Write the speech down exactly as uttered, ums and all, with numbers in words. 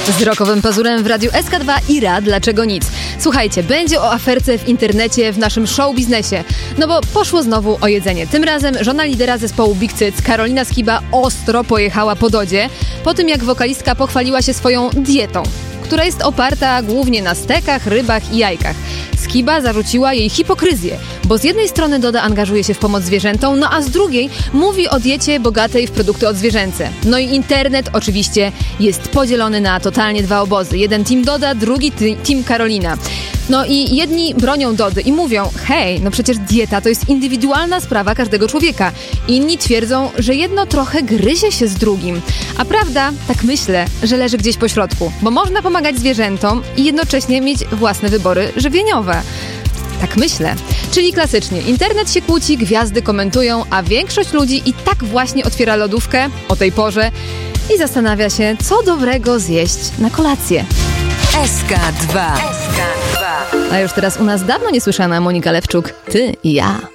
Z rockowym pazurem w Radiu S K dwa i Ra Dlaczego Nic. Słuchajcie, będzie o aferce w internecie w naszym show biznesie. No bo poszło znowu o jedzenie. Tym razem żona lidera zespołu Big Cyc, Karolina Skiba, ostro pojechała po Dodzie, po tym jak wokalistka pochwaliła się swoją dietą, która jest oparta głównie na stekach, rybach i jajkach. Skiba zarzuciła jej hipokryzję, bo z jednej strony Doda angażuje się w pomoc zwierzętom, no a z drugiej mówi o diecie bogatej w produkty odzwierzęce. No i internet oczywiście jest podzielony na totalnie dwa obozy. Jeden team Doda, drugi ty- team Karolina. No i jedni bronią Dody i mówią, hej, no przecież dieta to jest indywidualna sprawa każdego człowieka. Inni twierdzą, że jedno trochę gryzie się z drugim. A prawda, tak myślę, że leży gdzieś po środku, bo można pomagać zwierzętom i jednocześnie mieć własne wybory żywieniowe. Tak myślę. Czyli klasycznie, internet się kłóci, gwiazdy komentują, a większość ludzi i tak właśnie otwiera lodówkę o tej porze i zastanawia się, co dobrego zjeść na kolację. S K dwa. S K dwa. A już teraz u nas dawno niesłyszana Monika Lewczuk. Ty i ja.